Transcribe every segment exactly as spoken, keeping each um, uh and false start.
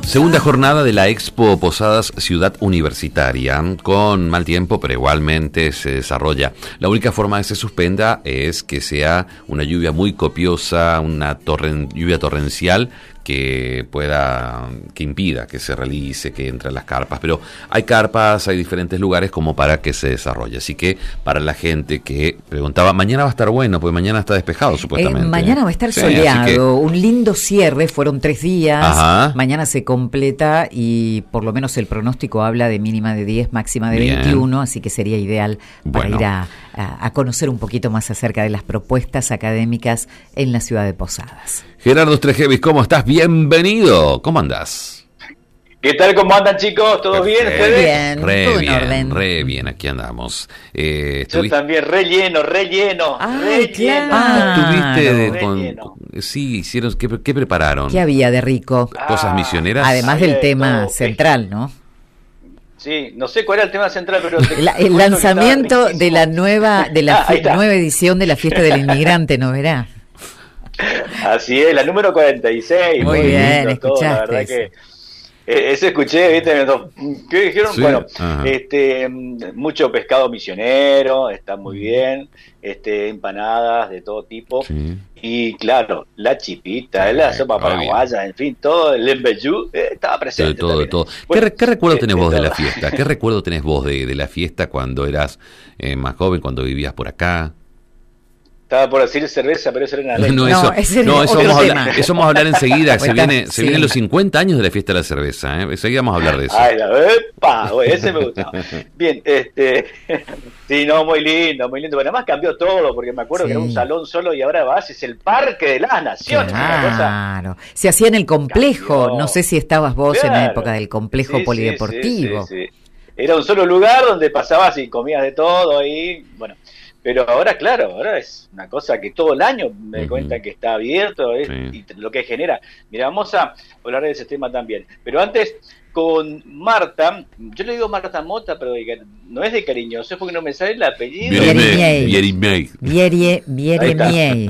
Segunda jornada de la Expo Posadas Ciudad Universitaria, con mal tiempo, pero igualmente se desarrolla. La única forma de que se suspenda es que sea una lluvia muy copiosa, una torren, lluvia torrencial que pueda, que impida que se realice, que entren las carpas. Pero hay carpas, hay diferentes lugares como para que se desarrolle. Así que para la gente que preguntaba, mañana va a estar bueno, porque mañana está despejado supuestamente. Eh, mañana va a estar sí, soleado, que... un lindo cierre, fueron tres días. Ajá. Mañana se completa y por lo menos el pronóstico habla de mínima de diez, máxima de Bien. veintiuno, así que sería ideal para Bueno. ir a, a, a conocer un poquito más acerca de las propuestas académicas en la ciudad de Posadas. Gerardo Strejevis, ¿cómo estás? Bienvenido. ¿Cómo andás? ¿Qué tal? ¿Cómo andan, chicos? ¿Todo bien? ¿Ustedes? Bien, Re todo en bien, orden. re bien, aquí andamos. Eh, Yo estuviste, también, relleno, relleno, Ay, relleno. claro. estuviste de- Re con, lleno. sí, hicieron, ¿qué, qué prepararon? ¿Qué había de rico? ¿Cosas misioneras? Además había del de tema todo. central, ¿no? Sí, no sé cuál era el tema central, pero... te La- el cuento que lanzamiento estaba de la riquísimo. nueva de la Ah, ahí fi- está. nueva edición de la fiesta del inmigrante, ¿no verá? Así es, la número cuarenta y seis. Muy bien, lindo todo, la escuchaste verdad eso. que... eh, Eso escuché, ¿viste? ¿Qué dijeron? Sí, Bueno, ajá. este, mucho pescado misionero, está muy bien, este, empanadas de todo tipo. Sí. Y claro, la chipita, Sí, la sopa obvio. paraguaya, en fin, todo el embellú eh, estaba De presente. todo, de también. todo. ¿Qué, Bueno, re- qué recuerdo eh, tenés de vos de todo. la fiesta? ¿Qué recuerdo tenés vos de, de la fiesta cuando eras eh, más joven, cuando vivías por acá? Estaba por decir cerveza, pero eso era una ley. No, No, eso, ese no, es eso, otro vamos a tema. hablar, eso vamos a hablar enseguida. Se, Está- viene, se sí. vienen los cincuenta años de la fiesta de la cerveza. ¿eh? Enseguida vamos a hablar de eso. Ay, la epa, güey, ese me gustaba. Bien, este, sí, no, muy lindo, muy lindo. Pero además cambió todo, porque me acuerdo Sí. que era un salón solo y ahora vas, es el Parque de las Naciones. Una cosa. Claro. Se hacía en el complejo. Cambió. No sé si estabas vos en la Claro. época del complejo Sí, sí, polideportivo. sí, sí, sí. Era un solo lugar donde pasabas y comías de todo ahí, bueno. Pero ahora, claro, ahora es una cosa que todo el año me Ujú. cuentan que está abierto, es, Sí. y lo que genera. Mira, vamos a hablar de ese tema también. Pero antes, con Marta, yo le digo Marta Mota, pero de- no es de cariñoso, es porque no me sale el apellido. Bien. Bierimey, Bierimey. Vierie, Vierie Ahí está. Miei.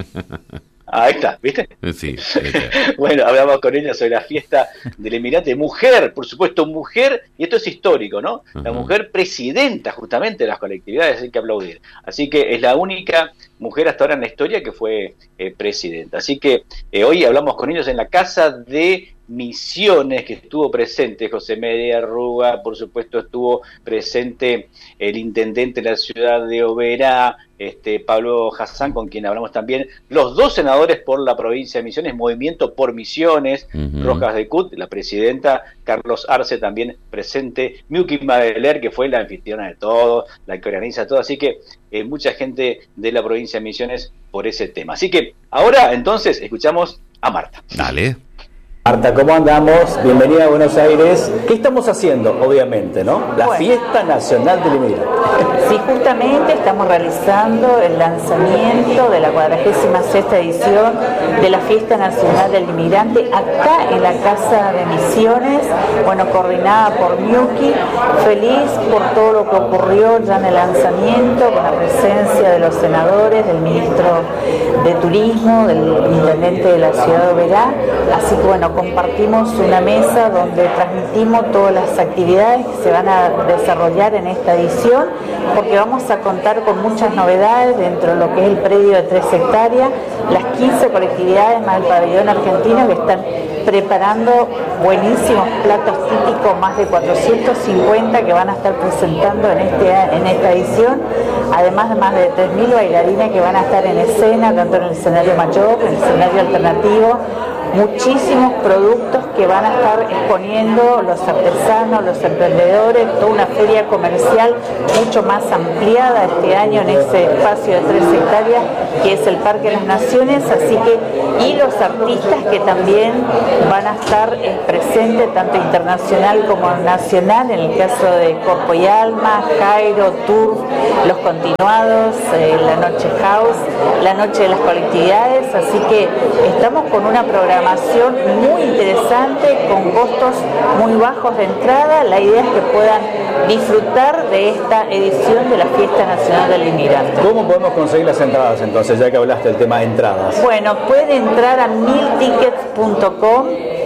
Ahí está, ¿viste? Sí, sí, sí. Bueno, hablamos con ella sobre la fiesta del Emirante. Mujer, por supuesto, mujer, y esto es histórico, ¿no? La Ujú. mujer presidenta justamente de las colectividades, hay que aplaudir. Así que es la única mujer hasta ahora en la historia que fue eh, presidenta. Así que eh, hoy hablamos con ellos en la Casa de Misiones, que estuvo presente José Medea Arruga, por supuesto estuvo presente el intendente de la ciudad de Oberá, este Pablo Hassan, con quien hablamos también, los dos senadores por la provincia de Misiones, Movimiento por Misiones, Ujú. Rojas de Cut, la presidenta, Carlos Arce también presente, Miuki Madeler, que fue la anfitriona de todo, la que organiza todo, así que eh, mucha gente de la provincia de Misiones por ese tema. Así que ahora entonces escuchamos a Marta. Dale. Marta, ¿cómo andamos? Bienvenida a Buenos Aires. ¿Qué estamos haciendo, obviamente, no? La Bueno. Fiesta Nacional del Inmigrante. Sí, justamente estamos realizando el lanzamiento de la cuadragésima sexta edición de la Fiesta Nacional del Inmigrante acá en la Casa de Misiones, bueno, coordinada por Miuki. Feliz por todo lo que ocurrió ya en el lanzamiento, con la presencia de los senadores, del ministro de Turismo, del intendente de la ciudad de Oberá. Así que bueno, compartimos una mesa donde transmitimos todas las actividades que se van a desarrollar en esta edición, porque vamos a contar con muchas novedades dentro de lo que es el predio de tres hectáreas, las quince colectividades más el pabellón argentino que están preparando buenísimos platos típicos, más de cuatrocientos cincuenta que van a estar presentando en, este, en esta edición, además de más de tres mil bailarines que van a estar en escena, tanto en el escenario mayor, en el escenario alternativo, muchísimos productos que van a estar exponiendo los artesanos, los emprendedores, toda una feria comercial mucho más ampliada este año en ese espacio de tres hectáreas que es el Parque de las Naciones, así que, y los artistas que también van a estar eh, presentes tanto internacional como nacional, en el caso de Corpo y Alma, Jairo, Tour, Los Continuados, eh, la Noche House, la Noche de las Colectividades, así que estamos con una programación muy interesante, con costos muy bajos de entrada. La idea es que puedan disfrutar de esta edición de la Fiesta Nacional del Inmigrante. ¿Cómo podemos conseguir las entradas entonces, ya que hablaste del tema de entradas? Bueno, pueden entrar a mil tickets punto com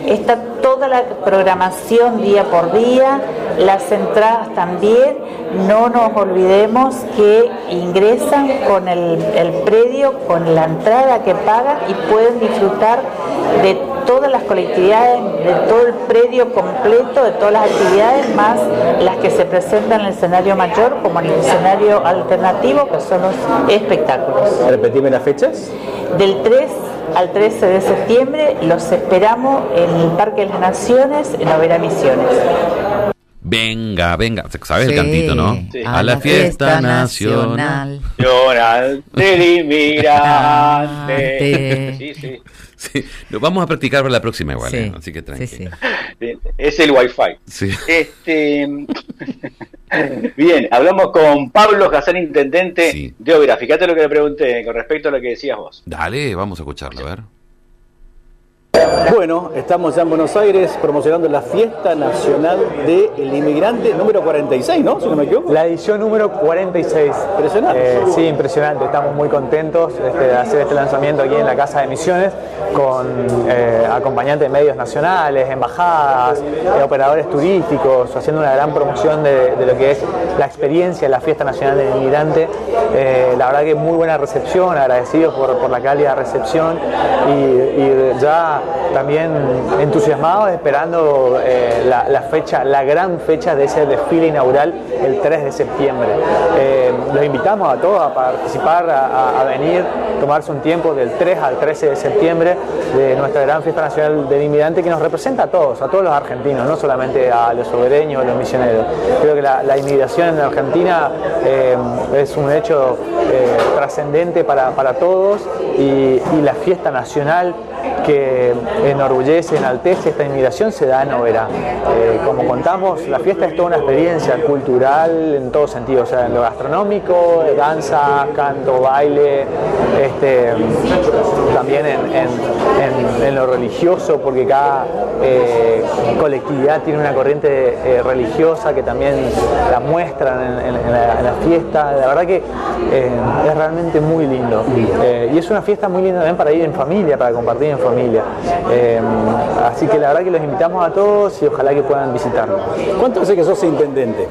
está toda la programación día por día, las entradas también. No nos olvidemos que ingresan con el, el predio, con la entrada que pagan y pueden disfrutar de todas las colectividades, de todo el predio completo, de todas las actividades, más las que se presentan en el escenario mayor como en el escenario alternativo, que son los espectáculos. Repetime las fechas. Del tres al trece de septiembre los esperamos en el Parque de las Naciones, en Oberá Misiones. Venga, venga, ¿sabes Sí, el cantito, no? Sí. A, a la fiesta, fiesta nacional. Nacional del inmigrante. Sí, sí. Sí, lo vamos a practicar para la próxima igual, Sí, ¿eh? Así que tranquilo. Sí, sí. Es el wifi. Sí. Este, bien, hablamos con Pablo Hassan, intendente Sí. de Oberá. Fíjate lo que le pregunté con respecto a lo que decías vos. Dale, vamos a escucharlo, a ver. Bueno, estamos ya en Buenos Aires promocionando la Fiesta Nacional del Inmigrante número cuarenta y seis, ¿no? Si no me equivoco. La edición número cuarenta y seis. Impresionante. Eh, sí, impresionante. Estamos muy contentos este, de hacer este lanzamiento aquí en la Casa de Misiones con eh, acompañantes de medios nacionales, embajadas, eh, operadores turísticos, haciendo una gran promoción de, de lo que es la experiencia de la Fiesta Nacional del Inmigrante. Eh, la verdad que muy buena recepción, agradecidos por, por la cálida recepción y, y ya también entusiasmados esperando eh, la, la fecha, la gran fecha de ese desfile inaugural el tres de septiembre. Eh, los invitamos a todos a participar, a, a venir, tomarse un tiempo del tres al trece de septiembre de nuestra gran Fiesta Nacional del Inmigrante que nos representa a todos, a todos los argentinos, no solamente a los obereños, a los misioneros. Creo que la, la inmigración en Argentina eh, es un hecho eh, trascendente para, para todos y, y la fiesta nacional que enorgullece, enaltece esta inmigración se da en Oberá. Eh, como contamos, la fiesta es toda una experiencia cultural en todo sentido, o sea, en lo gastronómico, danza, canto, baile, este, también en, en, en, en lo religioso, porque cada eh, colectividad tiene una corriente eh, religiosa que también la muestran en, en, en, la, en la fiesta. La verdad que eh, es realmente muy lindo. Eh, y es una fiesta muy linda también para ir en familia, para compartir en familia. Eh, así que la verdad que los invitamos a todos y ojalá que puedan visitarnos. ¿Cuánto hace que sos intendente?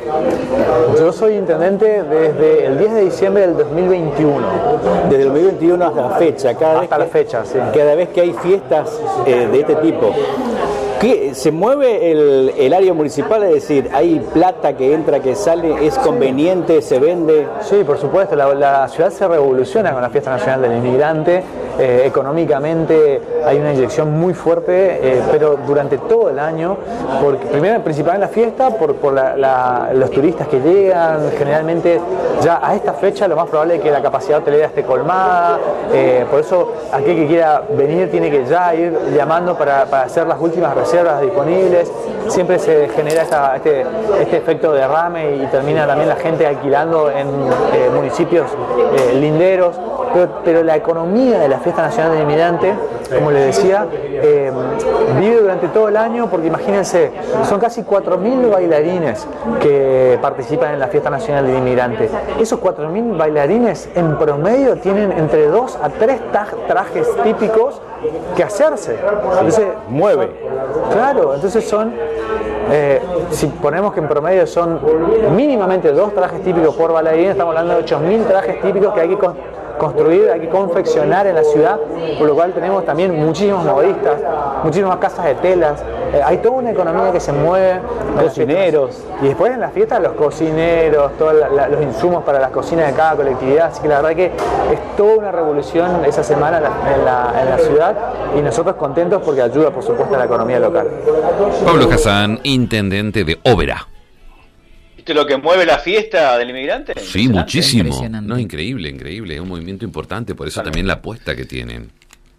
Yo soy intendente desde el diez de diciembre del dos mil veintiuno. Desde el dos mil veintiuno hasta la fecha. Cada Hasta vez la que, fecha, sí. Cada vez que hay fiestas eh, de este tipo, ¿qué, ¿se mueve el, el área municipal? Es decir, ¿hay plata que entra, que sale? ¿Es conveniente? ¿Se vende? Sí, por supuesto. La, la ciudad se revoluciona con la Fiesta Nacional del Inmigrante. Eh, económicamente hay una inyección muy fuerte, eh, pero durante todo el año, porque primero, principal en la fiesta, por, por la, la, los turistas que llegan, generalmente ya a esta fecha lo más probable es que la capacidad hotelera esté colmada, eh, por eso aquel que quiera venir tiene que ya ir llamando para, para hacer las últimas reservas disponibles. Siempre se genera esta, este, este efecto de derrame y termina también la gente alquilando en eh, municipios eh, linderos, pero, pero la economía de la Fiesta Nacional del Inmigrante, como les decía, eh, vive durante todo el año, porque imagínense, son casi cuatro mil bailarines que participan en la Fiesta Nacional del Inmigrante. Esos cuatro mil bailarines en promedio tienen entre dos a tres trajes típicos que hacerse. Entonces, mueve. Claro, entonces son, eh, si ponemos que en promedio son mínimamente dos trajes típicos por bailarín, estamos hablando de ocho mil trajes típicos que hay que con construir, hay que confeccionar en la ciudad, por lo cual tenemos también muchísimos modistas, muchísimas casas de telas, eh, hay toda una economía que se mueve, cocineros, y después en la fiesta los cocineros, todos la, la, los insumos para las cocinas de cada colectividad, así que la verdad que es toda una revolución esa semana en la, en la, en la ciudad y nosotros contentos porque ayuda por supuesto a la economía local. Pablo Hassan, intendente de Oberá. ¿Viste lo que mueve la fiesta del inmigrante? Sí, muchísimo. Impresionante. No, increíble, increíble. Es un movimiento importante, por eso también la apuesta que tienen.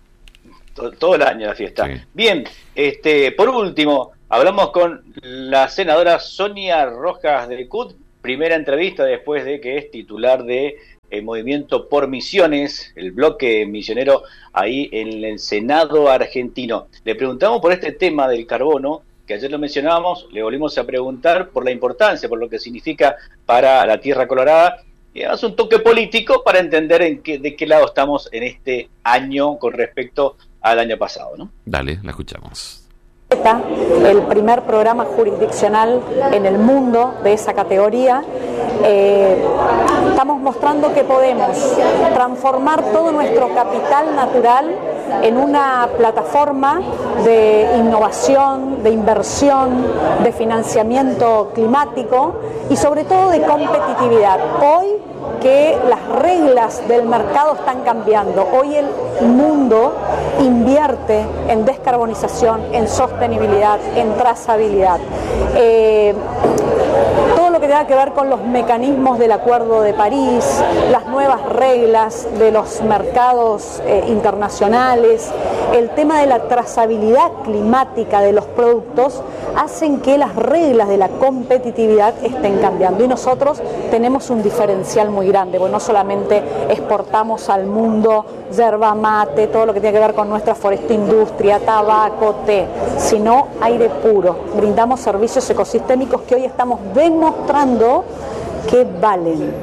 Todo, todo el año la fiesta. Sí. Bien, este, por último, hablamos con la senadora Sonia Rojas de C U T, primera entrevista después de que es titular de el Movimiento por Misiones, el bloque misionero ahí en el Senado argentino. Le preguntamos por este tema del carbono, que ayer lo mencionábamos, le volvimos a preguntar por la importancia, por lo que significa para la Tierra Colorada, y además un toque político para entender en qué, de qué lado estamos en este año con respecto al año pasado, ¿no? Dale, la escuchamos. El primer programa jurisdiccional en el mundo de esa categoría. Eh, estamos mostrando que podemos transformar todo nuestro capital natural en una plataforma de innovación, de inversión, de financiamiento climático y sobre todo de competitividad. Hoy que las reglas del mercado están cambiando. Hoy el mundo invierte en descarbonización, en sostenibilidad, en trazabilidad. Eh, todo lo que tenga que ver con los mecanismos del Acuerdo de París, las nuevas reglas de los mercados eh, internacionales, el tema de la trazabilidad climática de los productos, hacen que las reglas de la competitividad estén cambiando. Y nosotros tenemos un diferencial muy grande, porque no solamente exportamos al mundo yerba mate, todo lo que tiene que ver con nuestra forestoindustria, tabaco, té, sino aire puro. Brindamos servicios ecosistémicos que hoy estamos demostrando que valen.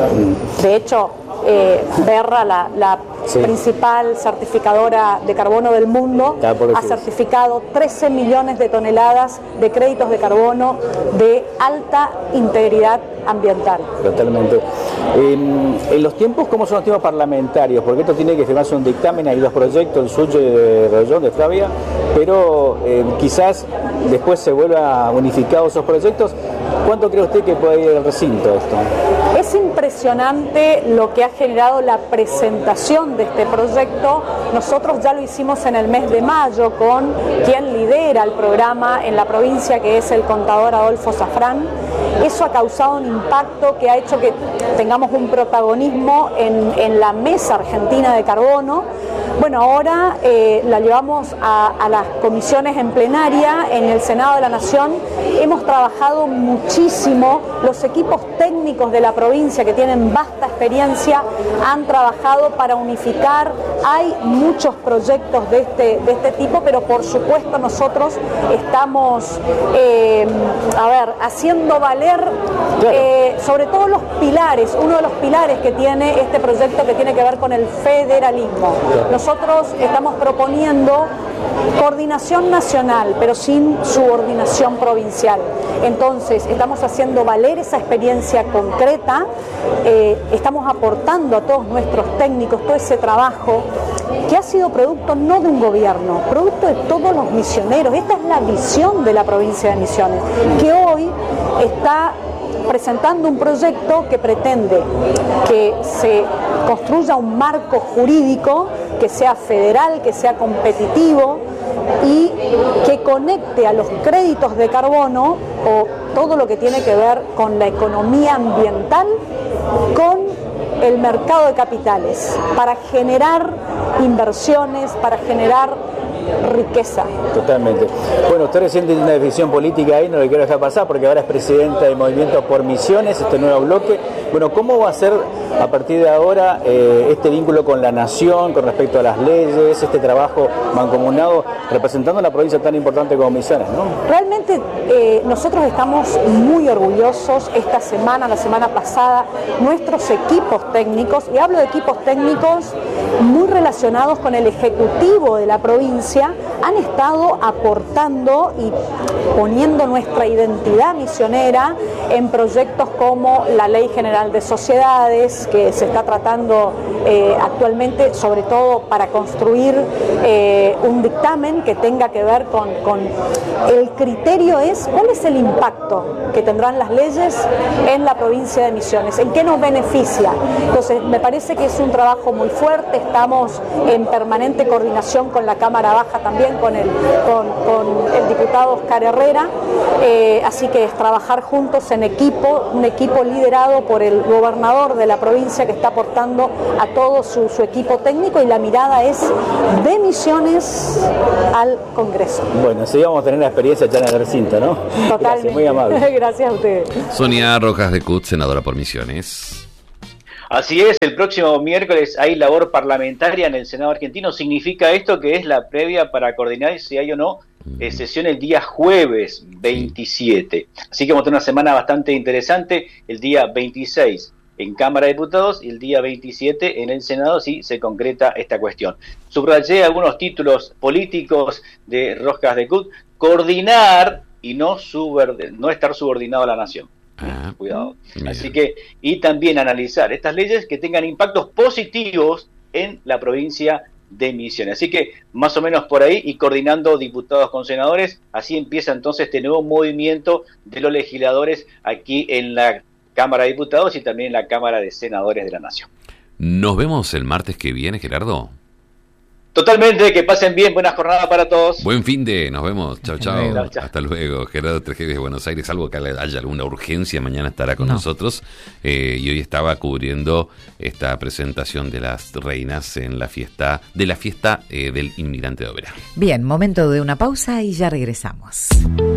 De hecho, eh, Verra, la, la sí. principal certificadora de carbono del mundo, ha certificado trece millones de toneladas de créditos de carbono de alta integridad ambiental. Totalmente. Eh, en los tiempos, ¿cómo son los tiempos parlamentarios? Porque esto tiene que firmarse un dictamen, hay dos proyectos, el suyo y de Rollón, de Flavia, pero eh, quizás después se vuelva unificados esos proyectos. ¿Cuánto cree usted que puede ir al recinto esto? Es impresionante lo que ha generado la presentación de este proyecto. Nosotros ya lo hicimos en el mes de mayo con quien lidera el programa en la provincia, que es el contador Adolfo Zafrán. Eso ha causado un impacto que ha hecho que tengamos un protagonismo en, en la mesa argentina de carbono. Bueno, ahora eh, la llevamos a, a las comisiones en plenaria, en el Senado de la Nación. Hemos trabajado muchísimo, los equipos técnicos de la provincia que tienen vasta experiencia han trabajado para unificar. Hay muchos proyectos de este, de este tipo, pero por supuesto nosotros estamos eh, a ver, haciendo valer eh, sobre todo los pilares, uno de los pilares que tiene este proyecto que tiene que ver con el federalismo. Nosotros estamos proponiendo coordinación nacional, pero sin subordinación provincial. Entonces, estamos haciendo valer esa experiencia concreta, eh, estamos aportando a todos nuestros técnicos todo ese trabajo que ha sido producto no de un gobierno, producto de todos los misioneros. Esta es la visión de la provincia de Misiones, que hoy está presentando un proyecto que pretende que se construya un marco jurídico que sea federal, que sea competitivo y que conecte a los créditos de carbono o todo lo que tiene que ver con la economía ambiental con el mercado de capitales para generar inversiones, para generar riqueza. Totalmente. Bueno, usted recién tiene una definición política ahí, no le quiero dejar pasar porque ahora es presidenta del Movimiento por Misiones, este nuevo bloque. Bueno, ¿cómo va a ser a partir de ahora eh, este vínculo con la nación, con respecto a las leyes, este trabajo mancomunado, representando a la provincia tan importante como Misiones, ¿no? Realmente eh, nosotros estamos muy orgullosos. Esta semana, la semana pasada, nuestros equipos técnicos, y hablo de equipos técnicos muy relacionados con el Ejecutivo de la provincia, han estado aportando y poniendo nuestra identidad misionera en proyectos como la Ley General de Sociedades, que se está tratando eh, actualmente, sobre todo para construir eh, un dictamen que tenga que ver con, con el criterio es cuál es el impacto que tendrán las leyes en la provincia de Misiones, en qué nos beneficia. Entonces, me parece que es un trabajo muy fuerte, estamos en permanente coordinación con la Cámara Baja, también con el, con, con el diputado Oscar Herrera, eh, así que es trabajar juntos en equipo, un equipo liderado por el gobernador de la provincia que está aportando a todo su, su equipo técnico, y la mirada es de Misiones al Congreso. Bueno, sí vamos a tener la experiencia ya en el recinto, ¿no? Totalmente. Gracias, muy amable. Gracias a ustedes. Sonia Rojas de Cut, senadora por Misiones. Así es, el próximo miércoles hay labor parlamentaria en el Senado argentino. Significa esto que es la previa para coordinar si hay o no eh, sesión el día jueves veintisiete. Así que vamos a tener una semana bastante interesante el día veintiséis en Cámara de Diputados y el día veintisiete en el Senado si se concreta esta cuestión. Subrayé algunos títulos políticos de Rojas de Cut. coordinar y no, subord- no estar subordinado a la nación. Ah, Cuidado. mira. Así que, y también analizar estas leyes que tengan impactos positivos en la provincia de Misiones. Así que más o menos por ahí, y coordinando diputados con senadores, así empieza entonces este nuevo movimiento de los legisladores aquí en la Cámara de Diputados y también en la Cámara de Senadores de la Nación. Nos vemos el martes que viene, Gerardo. Totalmente, que pasen bien, buena jornada para todos. Buen fin de, nos vemos. Chao, Hasta chao. luego. Hasta luego. Gerardo Tregede de Buenos Aires, salvo que haya alguna urgencia, mañana estará con No. nosotros. Eh, y hoy estaba cubriendo esta presentación de las reinas en la fiesta, de la fiesta eh, del inmigrante de Oberá. Bien, momento de una pausa y ya regresamos.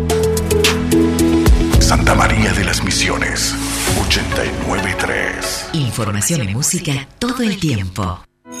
Santa María de las Misiones, ochenta y nueve punto tres. Información y música todo el tiempo.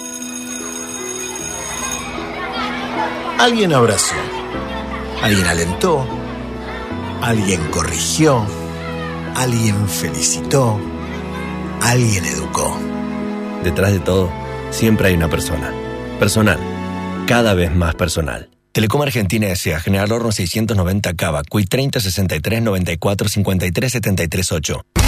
Alguien abrazó, alguien alentó, alguien corrigió, alguien felicitó, alguien educó. Detrás de todo, siempre hay una persona. Personal. Cada vez más personal. Telecom Argentina S A. General Horno seiscientos noventa Cava. Cuy treinta sesenta y tres noventa y cuatro cincuenta y tres setenta y tres ocho.